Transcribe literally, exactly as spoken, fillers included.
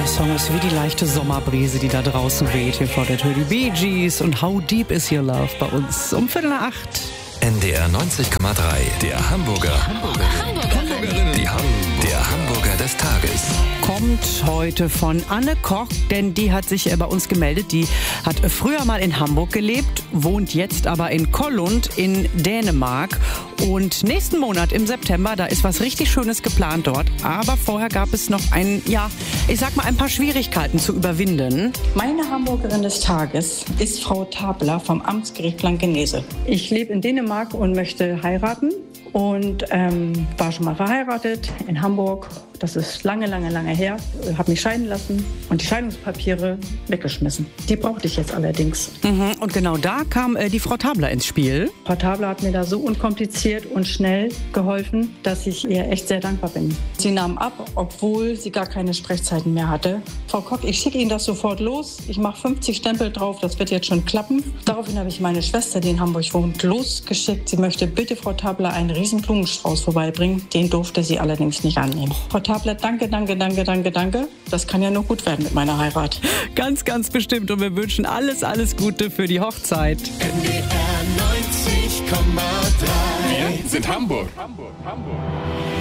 Der Song ist wie die leichte Sommerbrise, die da draußen weht. Hier vor der Tür die Bee Gees und How Deep Is Your Love bei uns um Viertel nach acht. N D R neunzig Komma drei, der Hamburger. Hamburgerin. Hamburgerin. Die Ham der Hamburger des Tages. Kommt heute von Anne Koch, denn die hat sich bei uns gemeldet. Die hat früher mal in Hamburg gelebt, wohnt jetzt aber in Kollund in Dänemark. Und nächsten Monat im September, da ist was richtig Schönes geplant dort. Aber vorher gab es noch ein, ja, ich sag mal, ein paar Schwierigkeiten zu überwinden. Meine Hamburgerin des Tages ist Frau Tabler vom Amtsgericht Blankenese. Ich lebe in Dänemark und möchte heiraten und ähm, war schon mal verheiratet in Hamburg. Das ist lange, lange, lange her. Ich habe mich scheiden lassen und die Scheidungspapiere weggeschmissen. Die brauchte ich jetzt allerdings. Mhm, und genau da kam äh, die Frau Tabler ins Spiel. Frau Tabler hat mir da so unkompliziert und schnell geholfen, dass ich ihr echt sehr dankbar bin. Sie nahm ab, obwohl sie gar keine Sprechzeiten mehr hatte. Frau Koch, ich schicke Ihnen das sofort los. Ich mache fünfzig Stempel drauf, das wird jetzt schon klappen. Daraufhin habe ich meine Schwester, die in Hamburg wohnt, losgeschickt. Sie möchte bitte Frau Tabler einen riesen Blumenstrauß vorbeibringen. Den durfte sie allerdings nicht annehmen. Frau Tabler, danke, danke, danke, danke, danke. Das kann ja nur gut werden mit meiner Heirat. Ganz, ganz bestimmt. Und wir wünschen alles, alles Gute für die Hochzeit. N D R neunzig Komma drei. Wir sind Hamburg. Hamburg, Hamburg.